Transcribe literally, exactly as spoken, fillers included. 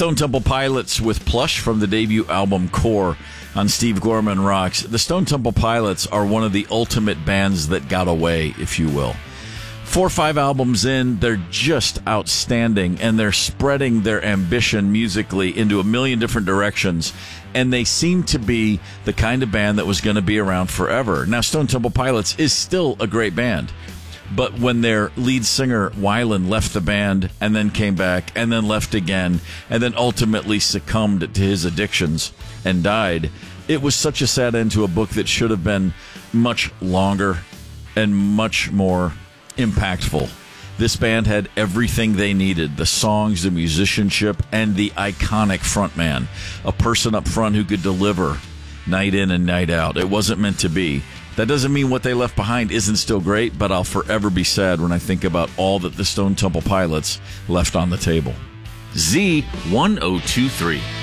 Stone Temple Pilots with Plush from the debut album Core on Steve Gorman Rocks. The Stone Temple Pilots are one of the ultimate bands that got away, if you will. Four or five albums in, they're just outstanding, and they're spreading their ambition musically into a million different directions, and they seem to be the kind of band that was going to be around forever. Now, Stone Temple Pilots is still a great band, but when their lead singer, Weiland, left the band and then came back and then left again and then ultimately succumbed to his addictions and died, it was such a sad end to a book that should have been much longer and much more impactful. This band had everything they needed: the songs, the musicianship, and the iconic frontman, a person up front who could deliver night in and night out. It wasn't meant to be. That doesn't mean what they left behind isn't still great, but I'll forever be sad when I think about all that the Stone Temple Pilots left on the table. Z ten twenty-three.